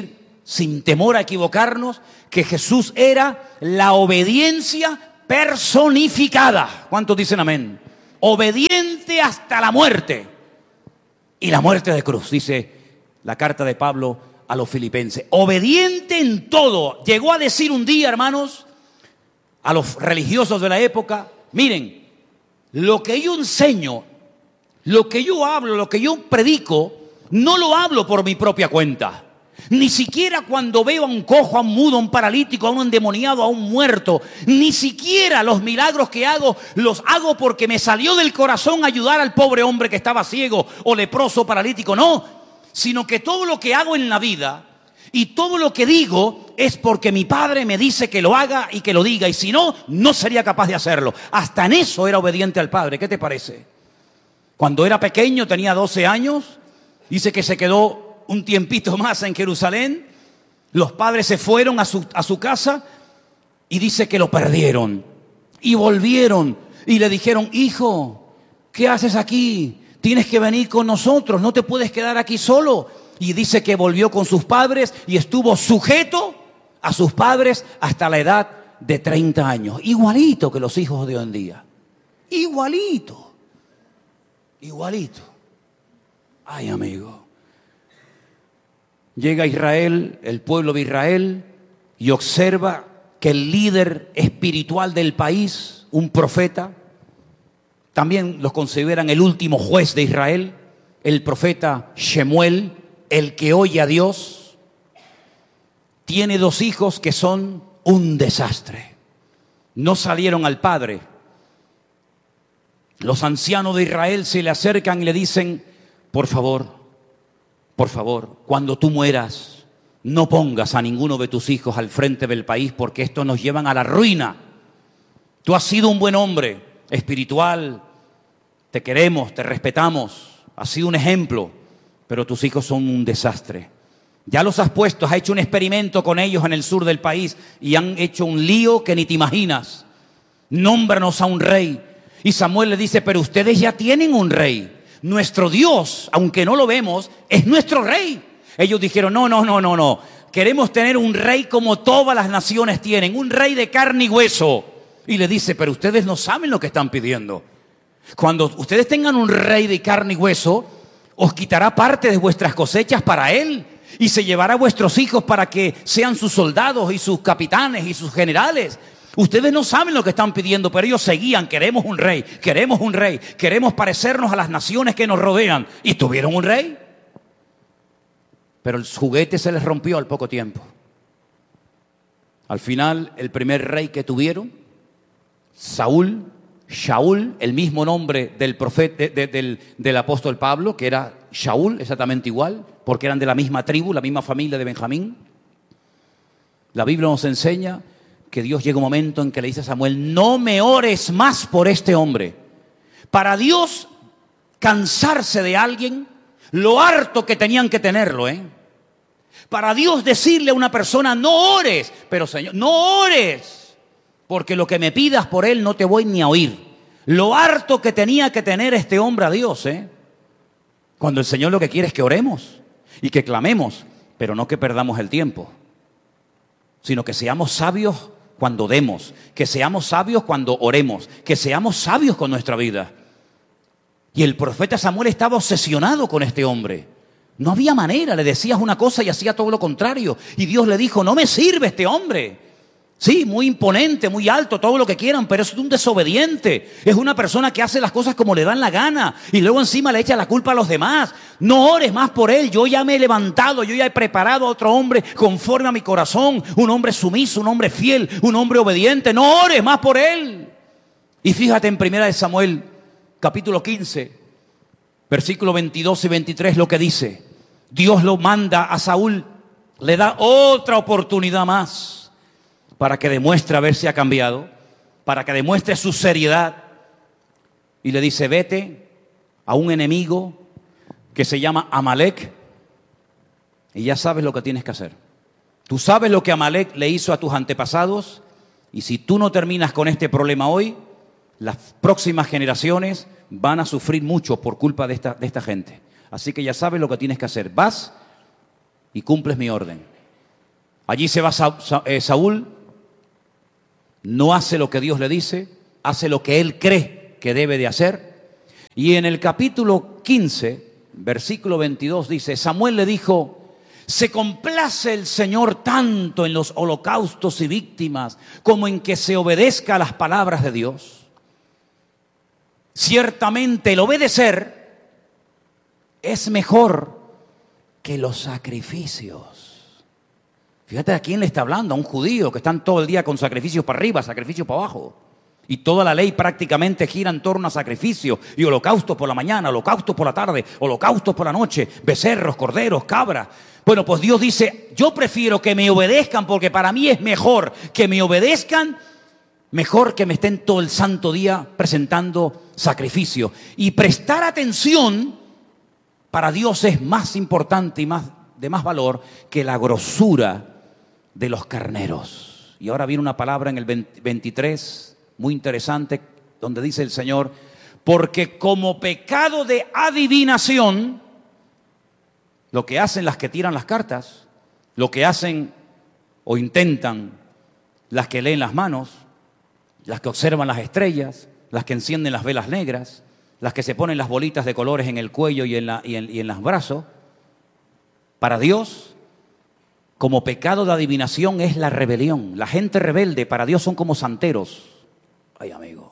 sin temor a equivocarnos, que Jesús era la obediencia personificada. ¿Cuántos dicen amén? Obediente hasta la muerte. Y la muerte de cruz, dice la carta de Pablo a los filipenses. Obediente en todo. Llegó a decir un día, hermanos, a los religiosos de la época, miren, lo que yo enseño, lo que yo hablo, lo que yo predico, no lo hablo por mi propia cuenta. Ni siquiera cuando veo a un cojo, a un mudo, a un paralítico, a un endemoniado, a un muerto, ni siquiera los milagros que hago, los hago porque me salió del corazón ayudar al pobre hombre que estaba ciego o leproso, paralítico, no, sino que todo lo que hago en la vida y todo lo que digo es porque mi Padre me dice que lo haga y que lo diga, y si no, no sería capaz de hacerlo. Hasta en eso era obediente al Padre. ¿Qué te parece? Cuando era pequeño, tenía doce años, dice que se quedó un tiempito más en Jerusalén. Los padres se fueron a su, a su casa y dice que lo perdieron. Y volvieron y le dijeron, hijo, ¿qué haces aquí? Tienes que venir con nosotros, no te puedes quedar aquí solo. Y dice que volvió con sus padres y estuvo sujeto a sus padres hasta la edad de treinta años. Igualito que los hijos de hoy en día. Igualito. Igualito. Ay, amigo. Llega Israel, el pueblo de Israel, y observa que el líder espiritual del país, un profeta, también los consideran el último juez de Israel, el profeta Shemuel, el que oye a Dios, tiene dos hijos que son un desastre. No salieron al padre. Los ancianos de Israel se le acercan y le dicen, por favor, Por favor, cuando tú mueras, no pongas a ninguno de tus hijos al frente del país, porque estos nos llevan a la ruina. Tú has sido un buen hombre espiritual, te queremos, te respetamos, has sido un ejemplo, pero tus hijos son un desastre. Ya los has puesto, has hecho un experimento con ellos en el sur del país y han hecho un lío que ni te imaginas. Nómbranos a un rey. Y Samuel le dice, pero ustedes ya tienen un rey. Nuestro Dios, aunque no lo vemos, es nuestro rey. Ellos dijeron, no, no, no, no, no. Queremos tener un rey como todas las naciones tienen, un rey de carne y hueso. Y le dice, pero ustedes no saben lo que están pidiendo. Cuando ustedes tengan un rey de carne y hueso, os quitará parte de vuestras cosechas para él y se llevará a vuestros hijos para que sean sus soldados y sus capitanes y sus generales. Ustedes no saben lo que están pidiendo, pero ellos seguían, queremos un rey, queremos un rey, queremos parecernos a las naciones que nos rodean. Y tuvieron un rey. Pero el juguete se les rompió al poco tiempo. Al final, el primer rey que tuvieron, Saúl, Shaul, el mismo nombre del profeta, de, de, del, del apóstol Pablo, que era Shaul, exactamente igual, porque eran de la misma tribu, la misma familia de Benjamín. La Biblia nos enseña que Dios llega un momento en que le dice a Samuel, no me ores más por este hombre. Para Dios cansarse de alguien, lo harto que tenían que tenerlo, ¿eh? Para Dios decirle a una persona, no ores, pero Señor, no ores, porque lo que me pidas por él no te voy ni a oír. Lo harto que tenía que tener este hombre a Dios, ¿eh? Cuando el Señor lo que quiere es que oremos y que clamemos, pero no que perdamos el tiempo, sino que seamos sabios cuando demos, que seamos sabios cuando oremos, que seamos sabios con nuestra vida. Y el profeta Samuel estaba obsesionado con este hombre. No había manera, le decías una cosa y hacía todo lo contrario. Y Dios le dijo, no me sirve este hombre. Sí, muy imponente, muy alto, todo lo que quieran, pero es un desobediente. Es una persona que hace las cosas como le dan la gana y luego encima le echa la culpa a los demás. No ores más por él, yo ya me he levantado, yo ya he preparado a otro hombre conforme a mi corazón. Un hombre sumiso, un hombre fiel, un hombre obediente. No ores más por él. Y fíjate en primera de Samuel, capítulo quince, versículos veintidós y veintitrés, lo que dice. Dios lo manda a Saúl, le da otra oportunidad más para que demuestre haberse ha cambiado, para que demuestre su seriedad. Y le dice, vete a un enemigo que se llama Amalek y ya sabes lo que tienes que hacer. Tú sabes lo que Amalek le hizo a tus antepasados y si tú no terminas con este problema hoy, las próximas generaciones van a sufrir mucho por culpa de esta, de esta gente. Así que ya sabes lo que tienes que hacer. Vas y cumples mi orden. Allí se va Sa- Sa- eh, Saúl, no hace lo que Dios le dice, hace lo que él cree que debe de hacer. Y en el capítulo quince, versículo veintidós dice, Samuel le dijo, ¿se complace el Señor tanto en los holocaustos y víctimas como en que se obedezca a las palabras de Dios? Ciertamente el obedecer es mejor que los sacrificios. Fíjate a quién le está hablando, a un judío que están todo el día con sacrificios para arriba, sacrificios para abajo. Y toda la ley prácticamente gira en torno a sacrificios y holocaustos por la mañana, holocaustos por la tarde, holocaustos por la noche, becerros, corderos, cabras. Bueno, pues Dios dice, yo prefiero que me obedezcan porque para mí es mejor que me obedezcan, mejor que me estén todo el santo día presentando sacrificio. Y prestar atención para Dios es más importante y más, de más valor que la grosura de los carneros. Y ahora viene una palabra en el veintitrés, muy interesante, donde dice el Señor, porque como pecado de adivinación, lo que hacen las que tiran las cartas, lo que hacen o intentan las que leen las manos, las que observan las estrellas, las que encienden las velas negras, las que se ponen las bolitas de colores en el cuello y en, la, y en, y en los brazos, para Dios, como pecado de adivinación es la rebelión. La gente rebelde para Dios son como santeros. Ay, amigo.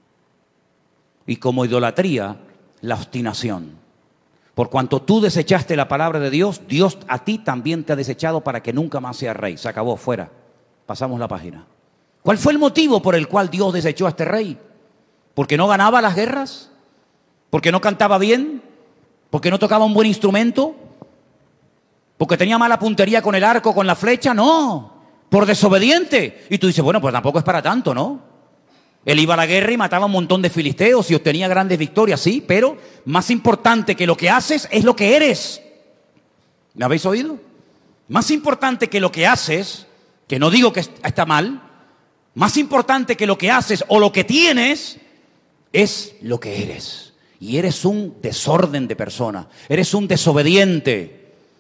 Y como idolatría, la obstinación. Por cuanto tú desechaste la palabra de Dios, Dios a ti también te ha desechado para que nunca más seas rey. Se acabó, fuera. Pasamos la página. ¿Cuál fue el motivo por el cual Dios desechó a este rey? ¿Porque no ganaba las guerras? ¿Porque no cantaba bien? ¿Porque no tocaba un buen instrumento? ¿Porque tenía mala puntería con el arco, con la flecha? No, por desobediente. Y tú dices, bueno, pues tampoco es para tanto, ¿no? Él iba a la guerra y mataba a un montón de filisteos y obtenía grandes victorias, sí, pero más importante que lo que haces es lo que eres. ¿Me habéis oído? Más importante que lo que haces, que no digo que está mal, más importante que lo que haces o lo que tienes, es lo que eres. Y eres un desorden de persona, eres un desobediente.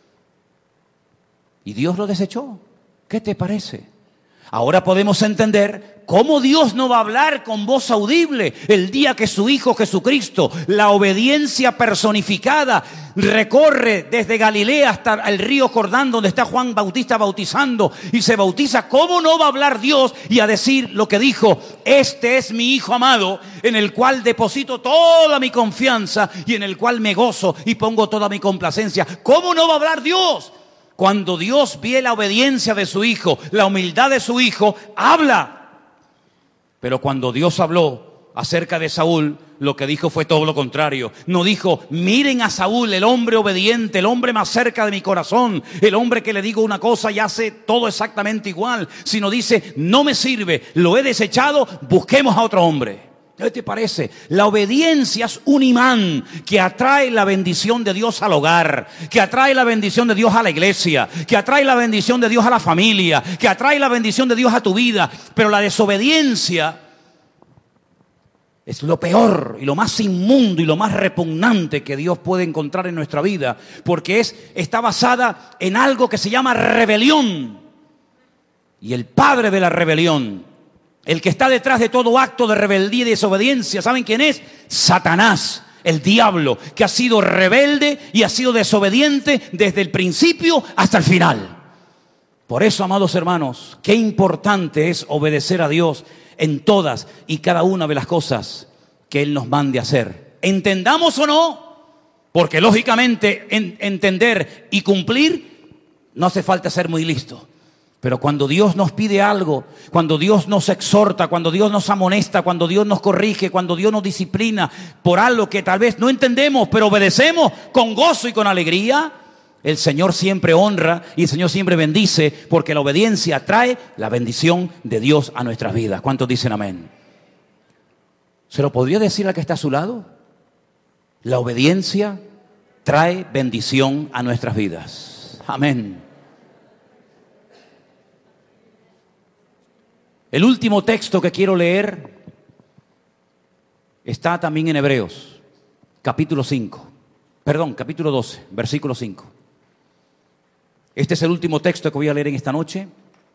Y Dios lo desechó. ¿Qué te parece? Ahora podemos entender cómo Dios no va a hablar con voz audible el día que su Hijo Jesucristo, la obediencia personificada, recorre desde Galilea hasta el río Jordán donde está Juan Bautista bautizando y se bautiza. ¿Cómo no va a hablar Dios y a decir lo que dijo? Este es mi Hijo amado en el cual deposito toda mi confianza y en el cual me gozo y pongo toda mi complacencia. ¿Cómo no va a hablar Dios? Cuando Dios ve la obediencia de su Hijo, la humildad de su Hijo, habla. Pero cuando Dios habló acerca de Saúl, lo que dijo fue todo lo contrario. No dijo, miren a Saúl, el hombre obediente, el hombre más cerca de mi corazón, el hombre que le digo una cosa y hace todo exactamente igual. Sino dice, no me sirve, lo he desechado, busquemos a otro hombre. ¿Qué te parece? La obediencia es un imán que atrae la bendición de Dios al hogar, que atrae la bendición de Dios a la iglesia, que atrae la bendición de Dios a la familia, que atrae la bendición de Dios a tu vida. Pero la desobediencia es lo peor y lo más inmundo y lo más repugnante que Dios puede encontrar en nuestra vida, porque es, está basada en algo que se llama rebelión. Y el padre de la rebelión, el que está detrás de todo acto de rebeldía y desobediencia, ¿saben quién es? Satanás, el diablo, que ha sido rebelde y ha sido desobediente desde el principio hasta el final. Por eso, amados hermanos, qué importante es obedecer a Dios en todas y cada una de las cosas que Él nos mande hacer. Entendamos o no, porque lógicamente en, entender y cumplir no hace falta ser muy listo. Pero cuando Dios nos pide algo, cuando Dios nos exhorta, cuando Dios nos amonesta, cuando Dios nos corrige, cuando Dios nos disciplina por algo que tal vez no entendemos, pero obedecemos con gozo y con alegría, el Señor siempre honra y el Señor siempre bendice, porque la obediencia trae la bendición de Dios a nuestras vidas. ¿Cuántos dicen amén? ¿Se lo podría decir al que está a su lado? La obediencia trae bendición a nuestras vidas. Amén. El último texto que quiero leer está también en Hebreos, capítulo cinco. Perdón, capítulo doce, versículo cinco. Este es el último texto que voy a leer en esta noche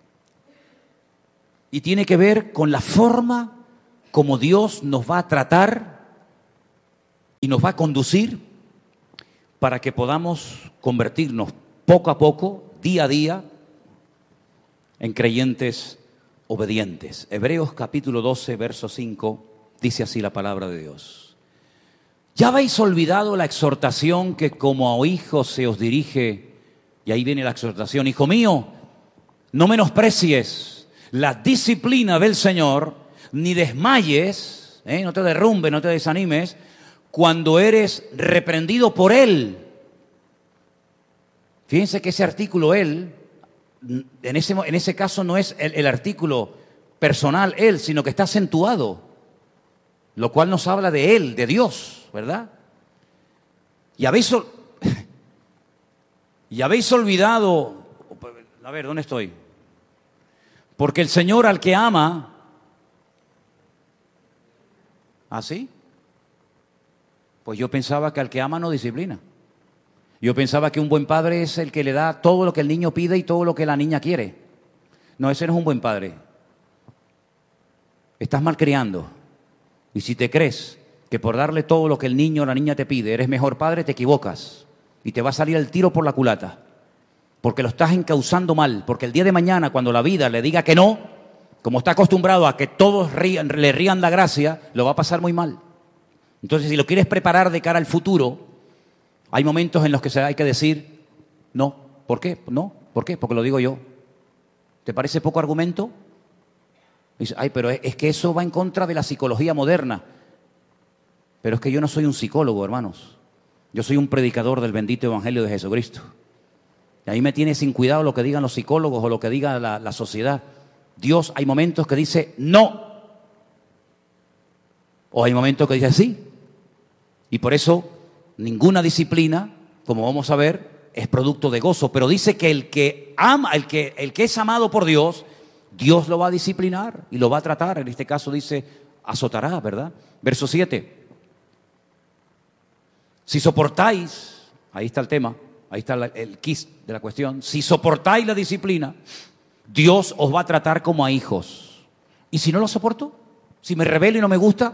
y tiene que ver con la forma como Dios nos va a tratar y nos va a conducir para que podamos convertirnos poco a poco, día a día, en creyentes obedientes. Hebreos capítulo doce, verso cinco, dice así la palabra de Dios. ¿Ya habéis olvidado la exhortación que como a hijos se os dirige? Y ahí viene la exhortación. Hijo mío, no menosprecies la disciplina del Señor, ni desmayes, ¿eh? no te derrumbes, no te desanimes, cuando eres reprendido por Él. Fíjense que ese artículo Él, en ese, en ese caso no es el, el artículo personal Él, sino que está acentuado, lo cual nos habla de Él, de Dios, ¿verdad? Y habéis, y habéis olvidado, a ver, ¿dónde estoy? Porque el Señor al que ama, ¿así? Pues yo pensaba que al que ama no disciplina. Yo pensaba que un buen padre es el que le da todo lo que el niño pide y todo lo que la niña quiere. No, ese no es un buen padre. Estás malcriando. Y si te crees que por darle todo lo que el niño o la niña te pide eres mejor padre, te equivocas. Y te va a salir el tiro por la culata. Porque lo estás encauzando mal. Porque el día de mañana, cuando la vida le diga que no, como está acostumbrado a que todos rían, le rían la gracia, lo va a pasar muy mal. Entonces, si lo quieres preparar de cara al futuro, hay momentos en los que hay que decir no. ¿Por qué? No. ¿Por qué? Porque lo digo yo. ¿Te parece poco argumento? Dice, ay, pero es que eso va en contra de la psicología moderna. Pero es que yo no soy un psicólogo, hermanos. Yo soy un predicador del bendito evangelio de Jesucristo. Y ahí me tiene sin cuidado lo que digan los psicólogos o lo que diga la, la sociedad. Dios hay momentos que dice no. O hay momentos que dice sí. Y por eso ninguna disciplina, como vamos a ver, es producto de gozo. Pero dice que el que ama, el que, el que es amado por Dios, Dios lo va a disciplinar y lo va a tratar. En este caso dice, azotará, ¿verdad? Verso siete. Si soportáis, ahí está el tema, ahí está el quis de la cuestión. Si soportáis la disciplina, Dios os va a tratar como a hijos. ¿Y si no lo soporto? Si me rebelo y no me gusta,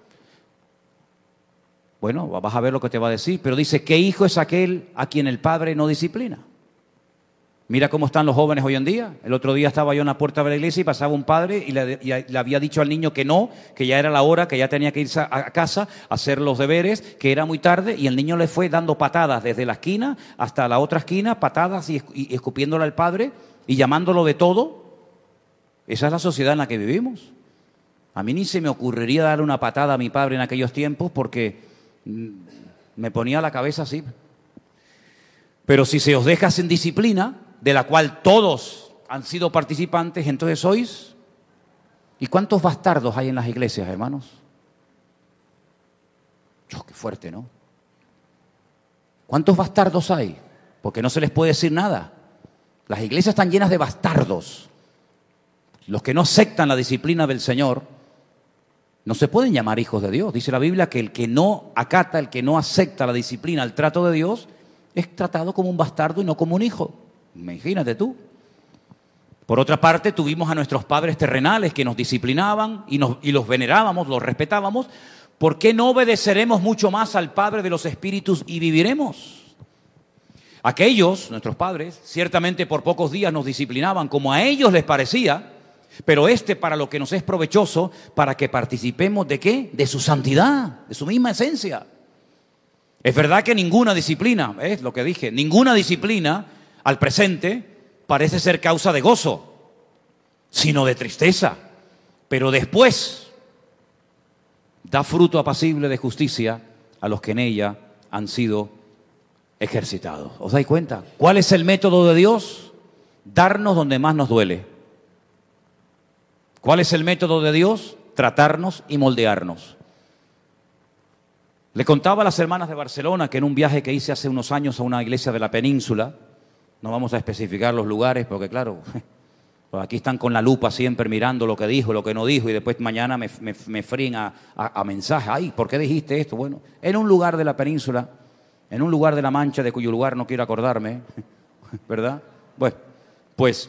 bueno, vas a ver lo que te va a decir, pero dice, ¿qué hijo es aquel a quien el padre no disciplina? Mira cómo están los jóvenes hoy en día. El otro día estaba yo en la puerta de la iglesia y pasaba un padre y le, y le había dicho al niño que no, que ya era la hora, que ya tenía que irse a, a casa a hacer los deberes, que era muy tarde, y el niño le fue dando patadas desde la esquina hasta la otra esquina, patadas y, y escupiéndole al padre y llamándolo de todo. Esa es la sociedad en la que vivimos. A mí ni se me ocurriría darle una patada a mi padre en aquellos tiempos porque me ponía la cabeza así. Pero si se os deja sin disciplina, de la cual todos han sido participantes, entonces sois. ¿Y cuántos bastardos hay en las iglesias, hermanos? Oh, qué fuerte, ¿no? ¿Cuántos bastardos hay? Porque no se les puede decir nada. Las iglesias están llenas de bastardos. Los que no aceptan la disciplina del Señor no se pueden llamar hijos de Dios. Dice la Biblia que el que no acata, el que no acepta la disciplina, el trato de Dios, es tratado como un bastardo y no como un hijo. Imagínate tú. Por otra parte, tuvimos a nuestros padres terrenales que nos disciplinaban y, nos, y los venerábamos, los respetábamos. ¿Por qué no obedeceremos mucho más al Padre de los Espíritus y viviremos? Aquellos, nuestros padres, ciertamente por pocos días nos disciplinaban como a ellos les parecía, pero este para lo que nos es provechoso, para que participemos ¿de qué? De su santidad, de su misma esencia. Es verdad que ninguna disciplina, es lo que dije, ninguna disciplina al presente parece ser causa de gozo, sino de tristeza. Pero después da fruto apacible de justicia a los que en ella han sido ejercitados. ¿Os dais cuenta? ¿Cuál es el método de Dios? Darnos donde más nos duele. ¿Cuál es el método de Dios? Tratarnos y moldearnos. Le contaba a las hermanas de Barcelona que en un viaje que hice hace unos años a una iglesia de la península, no vamos a especificar los lugares porque claro, pues aquí están con la lupa siempre mirando lo que dijo, lo que no dijo y después mañana me, me, me fríen a, a, a mensajes. Ay, ¿por qué dijiste esto? Bueno, en un lugar de la península, en un lugar de la Mancha de cuyo lugar no quiero acordarme, ¿verdad? Bueno, pues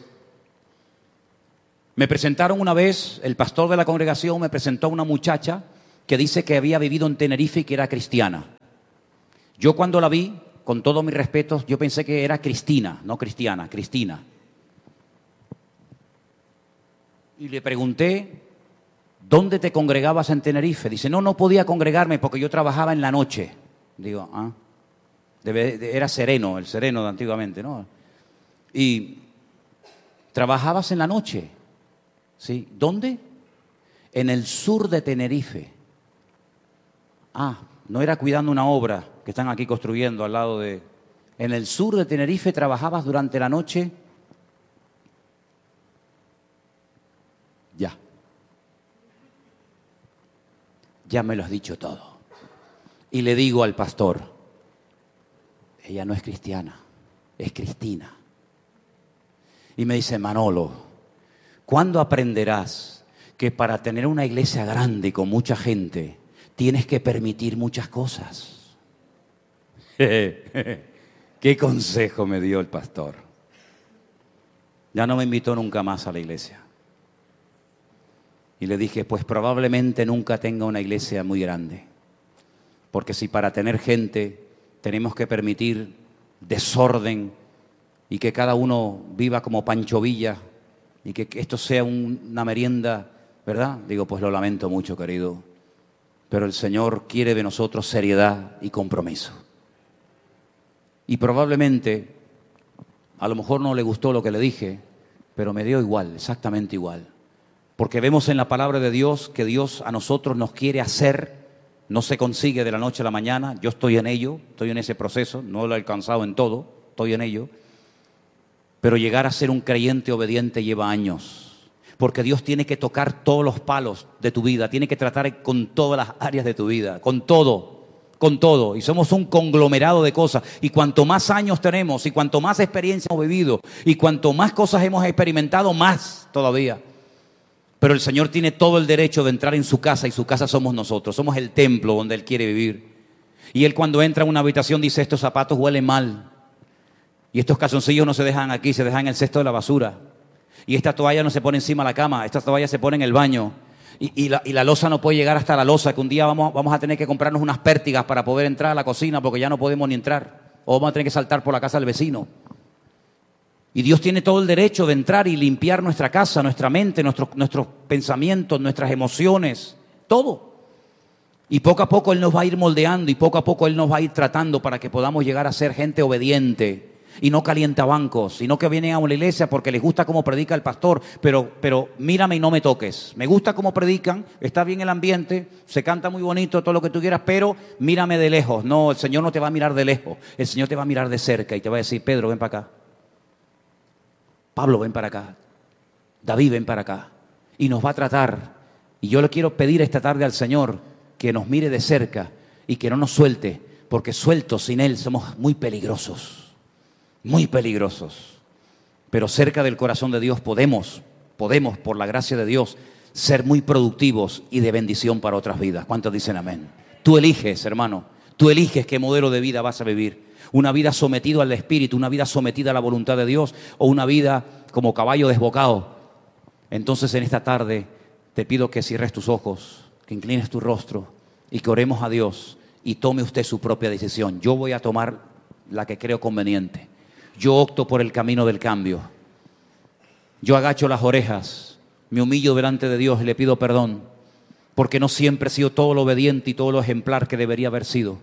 me presentaron una vez, el pastor de la congregación me presentó a una muchacha que dice que había vivido en Tenerife y que era cristiana. Yo cuando la vi, con todos mis respetos, yo pensé que era Cristina, no cristiana, Cristina. Y le pregunté, ¿dónde te congregabas en Tenerife? Dice, no, no podía congregarme porque yo trabajaba en la noche. Digo, ah, debe, de, era sereno, el sereno de antiguamente, ¿no? Y trabajabas en la noche, ¿sí? ¿Dónde? En el sur de Tenerife. Ah, no era cuidando una obra que están aquí construyendo al lado de... En el sur de Tenerife trabajabas durante la noche. Ya. Ya me lo has dicho todo. Y le digo al pastor, ella no es cristiana, es Cristina. Y me dice, Manolo, ¿cuándo aprenderás que para tener una iglesia grande y con mucha gente tienes que permitir muchas cosas? ¿Qué consejo me dio el pastor? Ya no me invitó nunca más a la iglesia. Y le dije, pues probablemente nunca tenga una iglesia muy grande. Porque si para tener gente tenemos que permitir desorden y que cada uno viva como Pancho Villa y que esto sea un, una merienda, ¿verdad? Digo, pues lo lamento mucho, querido. Pero el Señor quiere de nosotros seriedad y compromiso. Y probablemente, a lo mejor no le gustó lo que le dije, pero me dio igual, exactamente igual. Porque vemos en la palabra de Dios que Dios a nosotros nos quiere hacer, no se consigue de la noche a la mañana, yo estoy en ello, estoy en ese proceso, no lo he alcanzado en todo, estoy en ello, pero llegar a ser un creyente obediente lleva años, porque Dios tiene que tocar todos los palos de tu vida, tiene que tratar con todas las áreas de tu vida, con todo, con todo, y somos un conglomerado de cosas, y cuanto más años tenemos, y cuanto más experiencia hemos vivido, y cuanto más cosas hemos experimentado, más todavía. Pero el Señor tiene todo el derecho de entrar en su casa y su casa somos nosotros. Somos el templo donde Él quiere vivir. Y Él cuando entra a una habitación dice, estos zapatos huelen mal. Y estos calzoncillos no se dejan aquí, se dejan en el cesto de la basura. Y esta toalla no se pone encima de la cama, esta toalla se pone en el baño. Y, y, la, y la loza no puede llegar hasta la loza, que un día vamos, vamos a tener que comprarnos unas pértigas para poder entrar a la cocina porque ya no podemos ni entrar. O vamos a tener que saltar por la casa del vecino. Y Dios tiene todo el derecho de entrar y limpiar nuestra casa, nuestra mente, nuestros, nuestros pensamientos, nuestras emociones, todo. Y poco a poco Él nos va a ir moldeando y poco a poco Él nos va a ir tratando para que podamos llegar a ser gente obediente y no calientabancos, y no que vienen a una iglesia porque les gusta cómo predica el pastor, pero, pero mírame y no me toques. Me gusta cómo predican, está bien el ambiente, se canta muy bonito, todo lo que tú quieras, pero mírame de lejos. No, el Señor no te va a mirar de lejos, el Señor te va a mirar de cerca y te va a decir, Pedro, ven para acá. Pablo, ven para acá. David, ven para acá. Y nos va a tratar. Y yo le quiero pedir esta tarde al Señor que nos mire de cerca y que no nos suelte, porque sueltos sin Él somos muy peligrosos. Muy peligrosos. Pero cerca del corazón de Dios podemos, podemos, por la gracia de Dios, ser muy productivos y de bendición para otras vidas. ¿Cuántos dicen amén? Tú eliges, hermano. Tú eliges qué modelo de vida vas a vivir. Una vida sometida al Espíritu, una vida sometida a la voluntad de Dios o una vida como caballo desbocado. Entonces en esta tarde te pido que cierres tus ojos, que inclines tu rostro y que oremos a Dios y tome usted su propia decisión. Yo voy a tomar la que creo conveniente. Yo opto por el camino del cambio. Yo agacho las orejas, me humillo delante de Dios y le pido perdón porque no siempre he sido todo lo obediente y todo lo ejemplar que debería haber sido.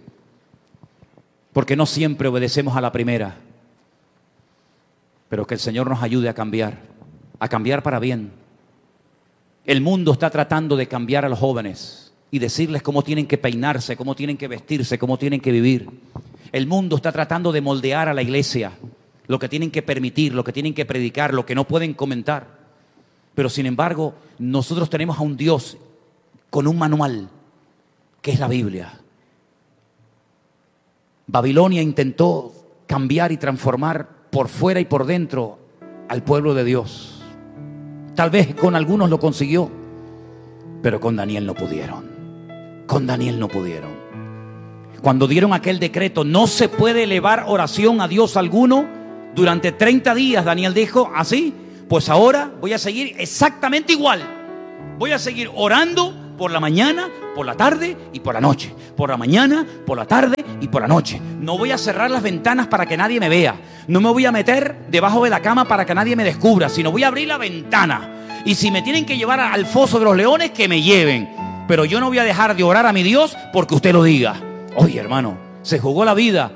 Porque no siempre obedecemos a la primera. Pero que el Señor nos ayude a cambiar, a cambiar para bien. El mundo está tratando de cambiar a los jóvenes y decirles cómo tienen que peinarse, cómo tienen que vestirse, cómo tienen que vivir. El mundo está tratando de moldear a la iglesia, lo que tienen que permitir, lo que tienen que predicar, lo que no pueden comentar. Pero sin embargo, nosotros tenemos a un Dios con un manual, que es la Biblia. Babilonia intentó cambiar y transformar por fuera y por dentro al pueblo de Dios. Tal vez con algunos lo consiguió, pero con Daniel no pudieron. Con Daniel no pudieron. Cuando dieron aquel decreto, no se puede elevar oración a Dios alguno, Durante treinta días Daniel dijo, así, pues ahora voy a seguir exactamente igual. Voy a seguir orando por la mañana, por la tarde y por la noche. Por la mañana, por la tarde y por la noche. No voy a cerrar las ventanas para que nadie me vea. No me voy a meter debajo de la cama para que nadie me descubra, sino voy a abrir la ventana. Y si me tienen que llevar al foso de los leones, que me lleven. Pero yo no voy a dejar de orar a mi Dios porque usted lo diga. Oye, hermano, se jugó la vida,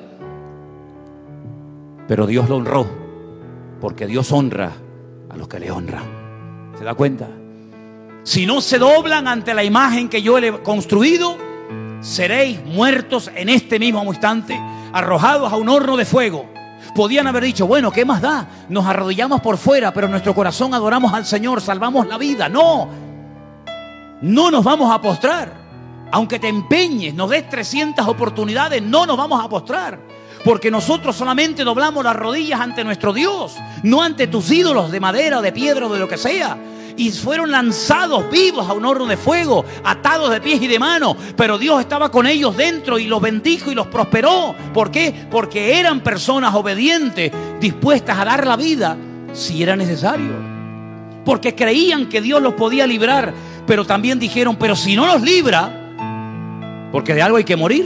pero Dios lo honró, porque Dios honra a los que le honran. ¿Se da cuenta? Si no se doblan ante la imagen que yo le he construido, seréis muertos en este mismo instante, arrojados a un horno de fuego. Podían haber dicho, bueno, ¿qué más da? Nos arrodillamos por fuera, pero en nuestro corazón adoramos al Señor, salvamos la vida. No, no nos vamos a postrar. Aunque te empeñes, nos des trescientas oportunidades, no nos vamos a postrar. Porque nosotros solamente doblamos las rodillas ante nuestro Dios, no ante tus ídolos de madera, de piedra o de lo que sea. Y fueron lanzados vivos a un horno de fuego, atados de pies y de manos. Pero Dios estaba con ellos dentro y los bendijo y los prosperó. ¿Por qué? Porque eran personas obedientes, dispuestas a dar la vida si era necesario. Porque creían que Dios los podía librar. Pero también dijeron, pero si no nos libra, porque de algo hay que morir.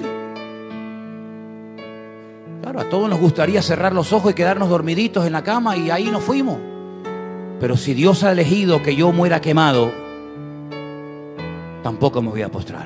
Claro, a todos nos gustaría cerrar los ojos y quedarnos dormiditos en la cama y ahí nos fuimos. Pero si Dios ha elegido que yo muera quemado, tampoco me voy a postrar.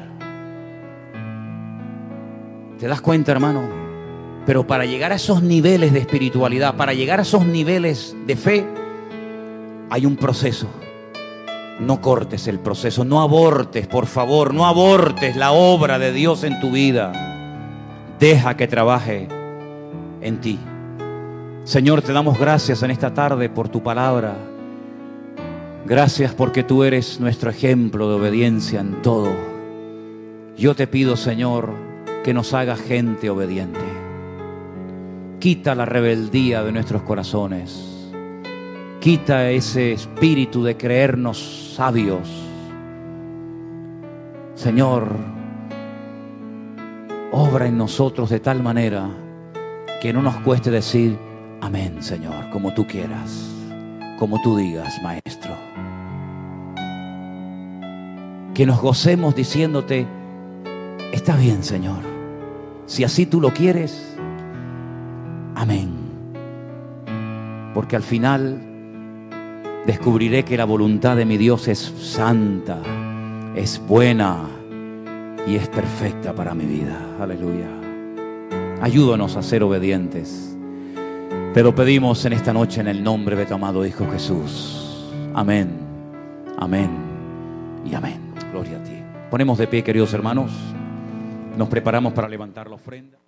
¿Te das cuenta, hermano? Pero para llegar a esos niveles de espiritualidad, para llegar a esos niveles de fe, hay un proceso. No cortes el proceso, no abortes, por favor, no abortes la obra de Dios en tu vida. Deja que trabaje en ti. Señor, te damos gracias en esta tarde por tu palabra. Gracias porque tú eres nuestro ejemplo de obediencia en todo. Yo te pido, Señor, que nos hagas gente obediente. Quita la rebeldía de nuestros corazones. Quita ese espíritu de creernos sabios. Señor, obra en nosotros de tal manera que no nos cueste decir amén, Señor, como tú quieras, como tú digas, Maestro. Que nos gocemos diciéndote, está bien, Señor, si así tú lo quieres, amén. Porque al final descubriré que la voluntad de mi Dios es santa, es buena y es perfecta para mi vida. Aleluya. Ayúdanos a ser obedientes. Te lo pedimos en esta noche en el nombre de tu amado Hijo Jesús. Amén, amén y amén. Gloria a ti. Ponemos de pie, queridos hermanos. Nos preparamos para levantar la ofrenda.